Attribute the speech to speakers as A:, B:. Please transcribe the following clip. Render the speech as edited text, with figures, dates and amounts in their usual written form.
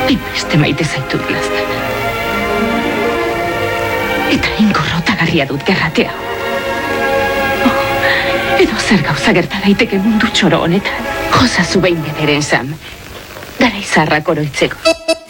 A: Beste maite zaitut laztan. Eta ingorrotagarria dut gerratea. Edo zer gauza gerta daiteke mundu txoro honetan. Jozazu behin bederen, Sam. Gara izarrak oroitzeko.